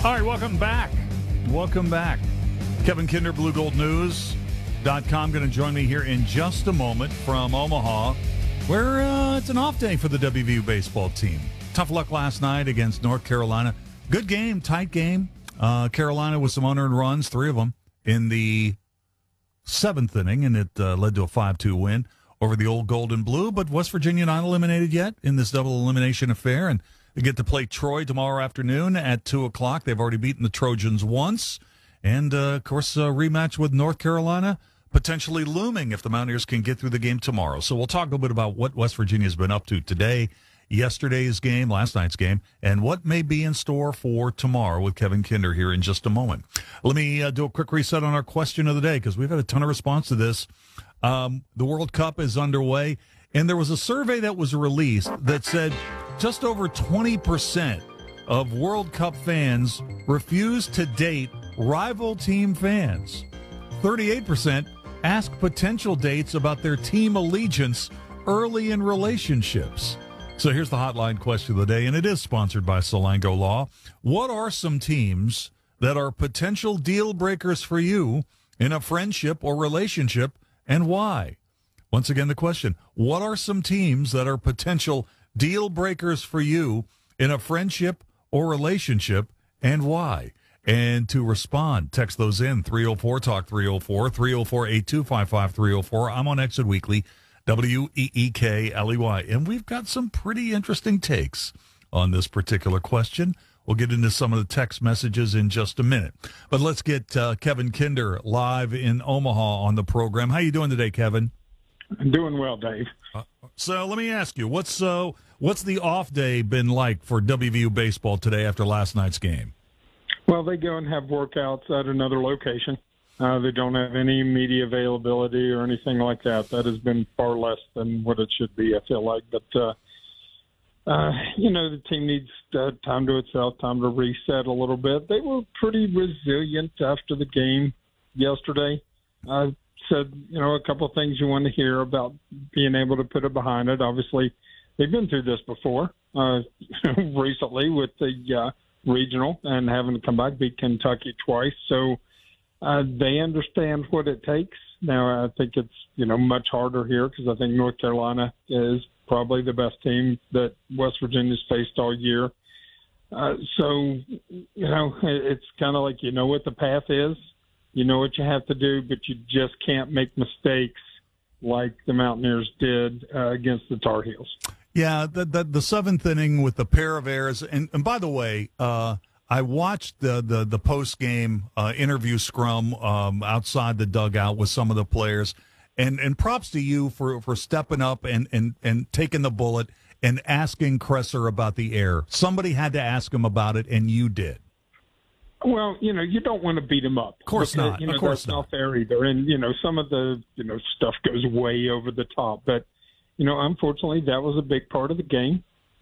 All right, welcome back. Welcome back. Kevin Kinder, BlueGoldNews.com, going to join me here in just a moment from Omaha, where it's an off day for the WVU baseball team. Tough luck last night against North Carolina. Good game, tight game. Carolina with some unearned runs, 3 of them, in the 7th inning, and it led to a 5-2 win over the old Gold and Blue. But West Virginia not eliminated yet in this double elimination affair, and they get to play Troy tomorrow afternoon at 2 o'clock. They've already beaten the Trojans once. And, of course, a rematch with North Carolina potentially looming if the Mountaineers can get through the game tomorrow. So we'll talk a little bit about what West Virginia's been up to today, yesterday's game, last night's game, and what may be in store for tomorrow with Kevin Kinder here in just a moment. Let me do a quick reset on our question of the day because we've had a ton of response to this. The World Cup is underway, and there was a survey that was released that said just over 20% of World Cup fans refuse to date rival team fans. 38% ask potential dates about their team allegiance early in relationships. So here's the hotline question of the day, and it is sponsored by Solango Law. What are some teams that are potential deal breakers for you in a friendship or relationship, and why? Once again, the question, what are some teams that are potential deal breakers for you in a friendship or relationship, and why? And to respond, text those in, 304-TALK 304, 304-8255 304. I'm on Exit Weekly, WEEKLEY. And we've got some pretty interesting takes on this particular question. We'll get into some of the text messages in just a minute. But let's get Kevin Kinder live in Omaha on the program. How you doing today, Kevin? I'm doing well, Dave. So let me ask you, what's the off day been like for WVU baseball today after last night's game? Well, they go and have workouts at another location. They don't have any media availability or anything like that. That has been far less than what it should be, I feel like. But, the team needs time to itself, time to reset a little bit. They were pretty resilient after the game yesterday. Said, a couple of things you want to hear about being able to put it behind it. Obviously, they've been through this before recently with the regional and having to come back, beat Kentucky twice. So they understand what it takes. Now, I think it's, much harder here because I think North Carolina is probably the best team that West Virginia's faced all year. So it's kind of like what the path is. You know what you have to do, but you just can't make mistakes like the Mountaineers did against the Tar Heels. Yeah, the 7th inning with the pair of errors. And by the way, I watched the post-game interview scrum outside the dugout with some of the players. And props to you for stepping up and taking the bullet and asking Kresser about the error. Somebody had to ask him about it, and you did. Well, you don't want to beat him up. Of course not. Of course that's not fair either. And, some of the, stuff goes way over the top. But, unfortunately, that was a big part of the game.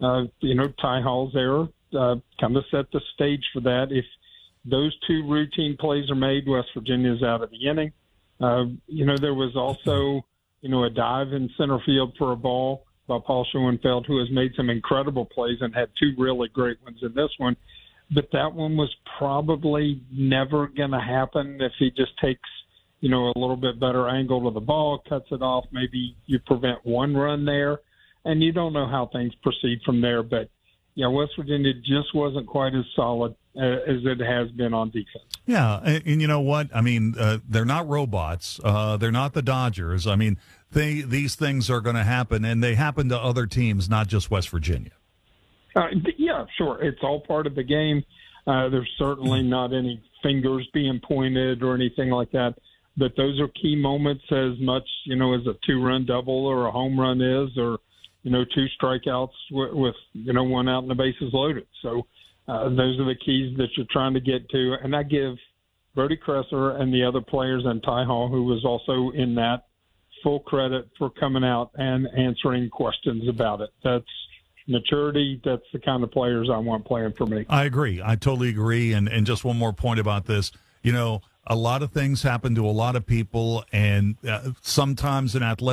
Ty Hall's error kind of set the stage for that. If those 2 routine plays are made, West Virginia's out of the inning. There was also, a dive in center field for a ball by Paul Schoenfeld, who has made some incredible plays and had 2 really great ones in this one. But that one was probably never going to happen if he just takes, a little bit better angle to the ball, cuts it off. Maybe you prevent 1 run there, and you don't know how things proceed from there. But, West Virginia just wasn't quite as solid as it has been on defense. Yeah, and you know what? I mean, they're not robots. They're not the Dodgers. I mean, these things are going to happen, and they happen to other teams, not just West Virginia. Yeah, sure. It's all part of the game. There's certainly not any fingers being pointed or anything like that. But those are key moments as much, as a 2-run double or a home run is, or, 2 strikeouts with 1 out and the bases loaded. So those are the keys that you're trying to get to. And I give Brody Kresser and the other players and Ty Hall, who was also in that, full credit for coming out and answering questions about it. That's maturity. That's the kind of players I want playing for me. I agree. I totally agree. And just one more point about this. A lot of things happen to a lot of people, and sometimes in athletics,